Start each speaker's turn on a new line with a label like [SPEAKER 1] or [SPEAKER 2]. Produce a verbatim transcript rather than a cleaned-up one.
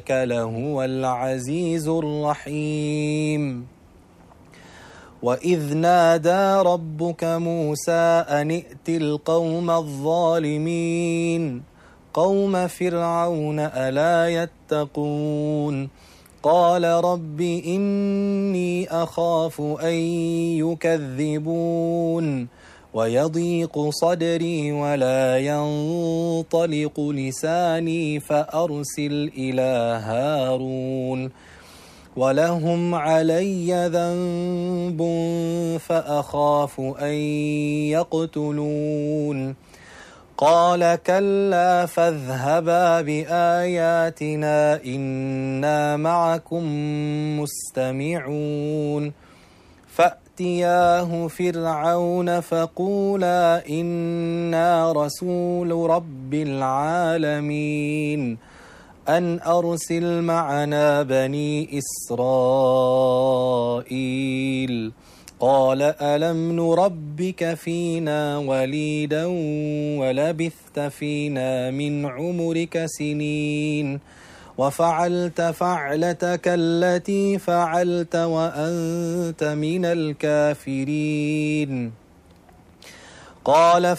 [SPEAKER 1] لهو العزيز الرحيم. وإذ نادى ربك موسى أن ائت القوم الظالمين قوم فرعون ألا يتقون قال رب إني أخاف أن يكذبون ويضيق صدري ولا ينطلق لساني فأرسل إلى هارون ولهم علي ذنب فأخاف أن يقتلون قال كلا فاذهبا بآياتنا إنا معكم مستمعون فأتياه فرعون فقولا إنا رسول رب العالمين أن أرسل معنا بني إسرائيل قال ألم نربك فينا وليدا ولبثت فينا من عمرك سنين وفعلت فعلتك التي فعلت وأنت من الكافرين قال